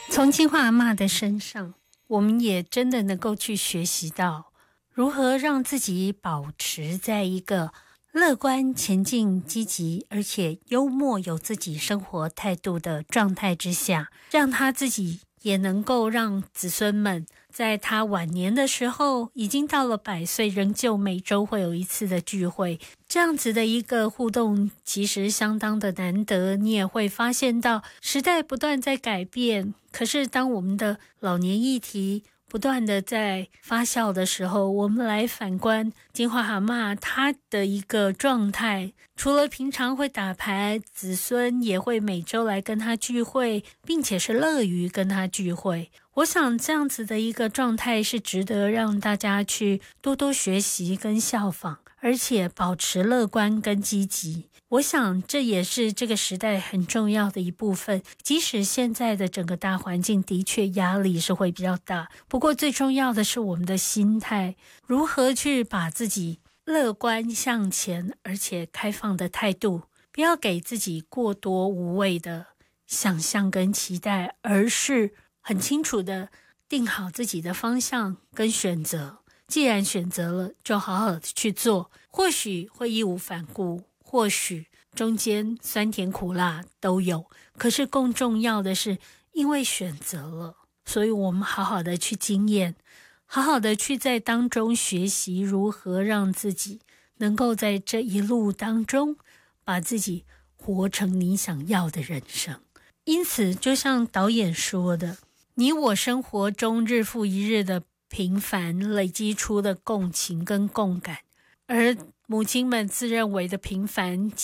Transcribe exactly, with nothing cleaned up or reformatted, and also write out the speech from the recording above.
从金花阿嬷的身上，我们也真的能够去学习到如何让自己保持在一个乐观、前进、积极，而且幽默、有自己生活态度的状态之下，让他自己也能够让子孙们在他晚年的时候，已经到了百岁，仍旧每周会有一次的聚会。这样子的一个互动其实相当的难得，你也会发现到时代不断在改变，可是当我们的老年议题不断的在发酵的时候，我们来反观金花阿嬷她的一个状态，除了平常会打牌，子孙也会每周来跟她聚会，并且是乐于跟她聚会。我想这样子的一个状态是值得让大家去多多学习跟效仿，而且保持乐观跟积极。我想这也是这个时代很重要的一部分，即使现在的整个大环境的确压力是会比较大，不过最重要的是我们的心态，如何去把自己乐观向前而且开放的态度，不要给自己过多无谓的想象跟期待，而是很清楚的定好自己的方向跟选择。既然选择了，就好好的去做，或许会义无反顾，或许中间酸甜苦辣都有，可是更重要的是因为选择了，所以我们好好的去经验，好好的去在当中学习如何让自己能够在这一路当中把自己活成你想要的人生。因此就像导演说的，你我生活中日复一日的平凡累积出的共情跟共感，而母亲们自认为的平凡